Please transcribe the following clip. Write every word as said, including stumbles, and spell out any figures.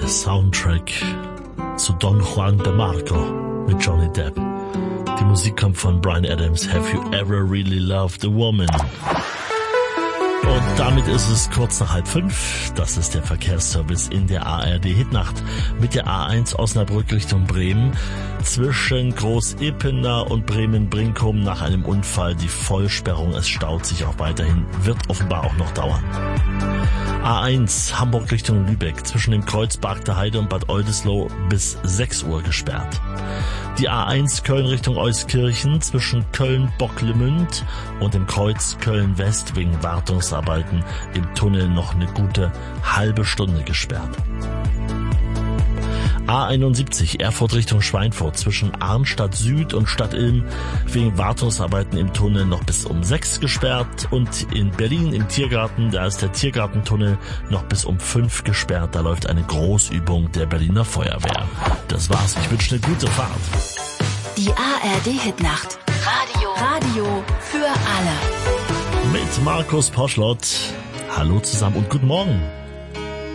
der Soundtrack zu Don Juan de Marco mit Johnny Depp. Die Musik kommt von Bryan Adams, Have You Ever Really Loved a Woman? Und damit ist es kurz nach halb fünf. Das ist der Verkehrsservice in der A R D-Hitnacht mit der A eins Osnabrück Richtung Bremen. Zwischen Groß-Ippener und Bremen-Brinkum nach einem Unfall die Vollsperrung. Es staut sich auch weiterhin, wird offenbar auch noch dauern. A eins Hamburg Richtung Lübeck zwischen dem Kreuz Bargter Heide und Bad Oldesloe bis sechs Uhr gesperrt. Die A eins Köln Richtung Euskirchen zwischen Köln-Bocklemünd und dem Kreuz Köln-West wegen Wartungsarbeiten im Tunnel noch eine gute halbe Stunde gesperrt. A einundsiebzig Erfurt Richtung Schweinfurt zwischen Arnstadt Süd und Stadt Ilm wegen Wartungsarbeiten im Tunnel noch bis um sechs gesperrt und in Berlin im Tiergarten, da ist der Tiergartentunnel noch bis um fünf gesperrt, da läuft eine Großübung der Berliner Feuerwehr. Das war's, ich wünsche eine gute Fahrt. Die A R D-Hitnacht. Radio. Radio für alle. Mit Markus Poschlott. Hallo zusammen und guten Morgen.